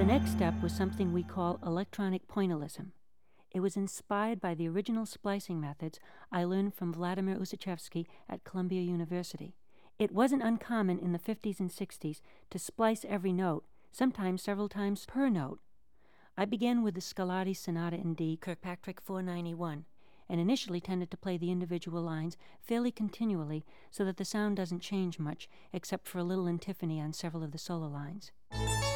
next step was something we call electronic pointillism. It was inspired by the original splicing methods I learned from Vladimir Ussachevsky at Columbia University. It wasn't uncommon in the 50s and 60s to splice every note, sometimes several times per note. I began with the Scarlatti Sonata in D, Kirkpatrick 491, and initially tended to play the individual lines fairly continually so that the sound doesn't change much, except for a little antiphony on several of the solo lines.